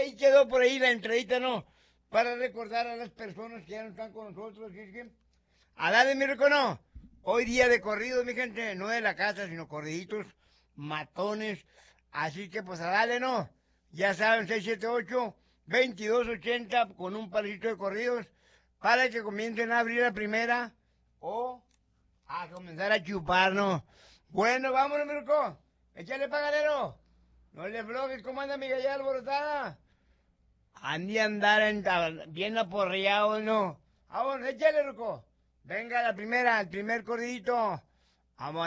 ahí quedó por ahí la entradita, ¿no? Para recordar a las personas que ya no están con nosotros. ¿Sí? ¿Sí? A darle, mi rico, ¿no? Hoy día de corridos, mi gente, no de la casa, sino corriditos, matones. Así que pues a darle, ¿no? Ya saben, 678-2280 con un parecito de corridos para que comiencen a abrir la primera o a comenzar a chupar, ¿no? Bueno, vámonos, mi rico. Échale pagadero. No le bloques, ¿cómo anda mi gallada alborotada? Andi a andar bien aporreado, ¿no? Vamos, échale, rico. Venga, la primera, el primer corridito. Vamos.